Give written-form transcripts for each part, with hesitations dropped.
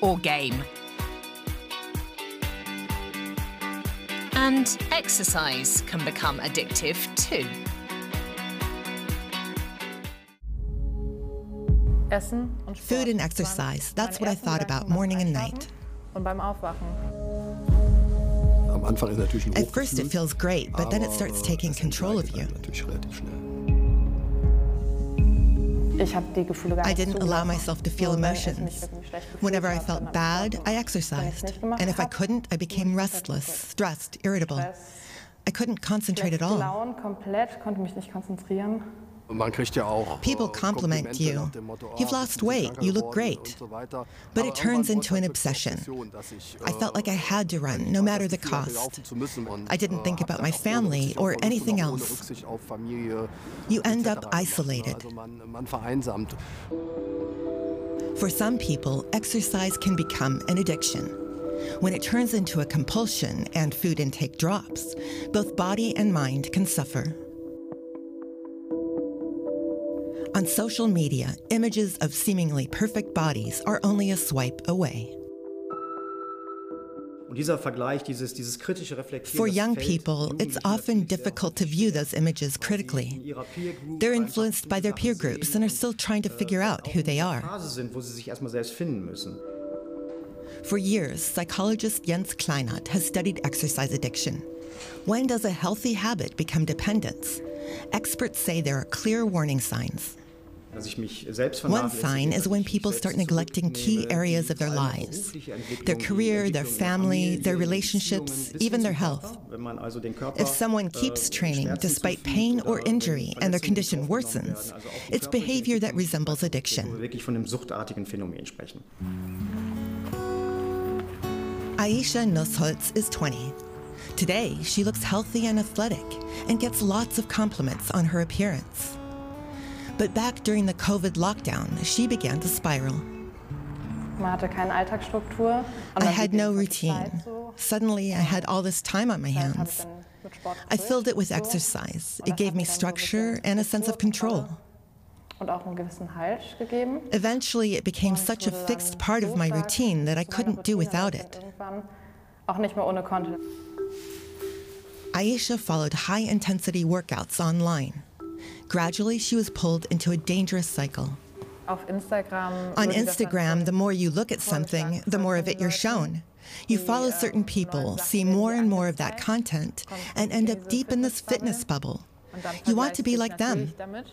or game. And exercise can become addictive too. Food and exercise, that's what I thought about morning and night. At first it feels great, but then it starts taking control of you. I didn't allow myself to feel emotions. Whenever I felt bad, I exercised. And if I couldn't, I became restless, stressed, irritable. I couldn't concentrate at all. People compliment you. You've lost weight, you look great. But it turns into an obsession. I felt like I had to run, no matter the cost. I didn't think about my family or anything else. You end up isolated. For some people, exercise can become an addiction. When it turns into a compulsion and food intake drops, both body and mind can suffer. On social media, images of seemingly perfect bodies are only a swipe away. For young people, it's often difficult to view those images critically. They're influenced by their peer groups and are still trying to figure out who they are. For years, psychologist Jens Kleinert has studied exercise addiction. When does a healthy habit become dependence? Experts say there are clear warning signs. One sign is when people start neglecting key areas of their lives, their career, their family, their relationships, even their health. If someone keeps training despite pain or injury and their condition worsens, it's behavior that resembles addiction. Aisha Nussholz is 20. Today, she looks healthy and athletic and gets lots of compliments on her appearance. But back during the COVID lockdown, she began to spiral. I had no routine. Suddenly, I had all this time on my hands. I filled it with exercise. It gave me structure and a sense of control. Eventually, it became such a fixed part of my routine that I couldn't do without it. Aisha followed high-intensity workouts online. Gradually, she was pulled into a dangerous cycle. On Instagram, the more you look at something, the more of it you're shown. You follow certain people, see more and more of that content, and end up deep in this fitness bubble. You want to be like them.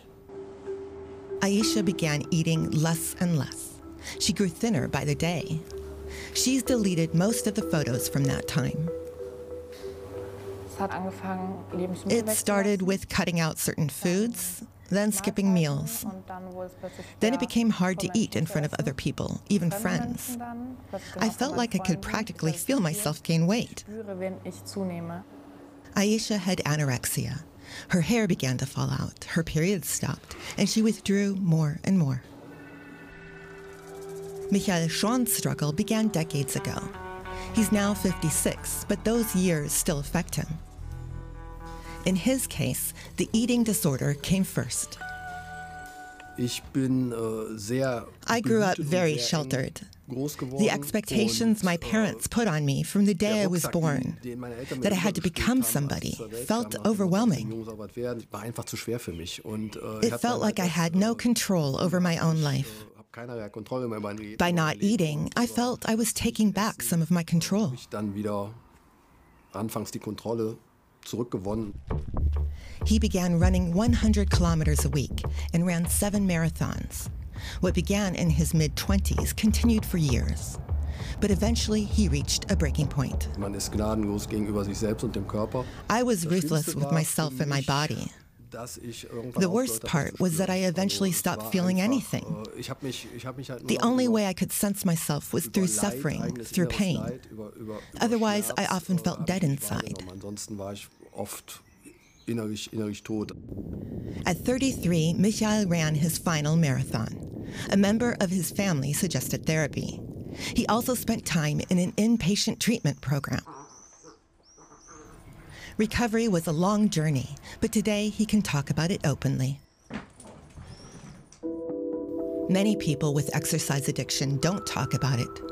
Aisha began eating less and less. She grew thinner by the day. She's deleted most of the photos from that time. It started with cutting out certain foods, then skipping meals. Then it became hard to eat in front of other people, even friends. I felt like I could practically feel myself gain weight. Aisha had anorexia. Her hair began to fall out, her periods stopped, and she withdrew more and more. Michael Schwan's struggle began decades ago. He's now 56, but those years still affect him. In his case, the eating disorder came first. I grew up very sheltered. The expectations my parents put on me from the day I was born, that I had to become somebody, felt overwhelming. It felt like I had no control over my own life. By not eating, I felt I was taking back some of my control. He began running 100 kilometers a week and ran 7 marathons. What began in his mid-20s continued for years. But eventually, he reached a breaking point. I was ruthless with myself and my body. The worst part was that I eventually stopped feeling anything. The only way I could sense myself was through suffering, through pain. Otherwise, I often felt dead inside. At 33, Michael ran his final marathon. A member of his family suggested therapy. He also spent time in an inpatient treatment program. Recovery was a long journey, but today he can talk about it openly. Many people with exercise addiction don't talk about it.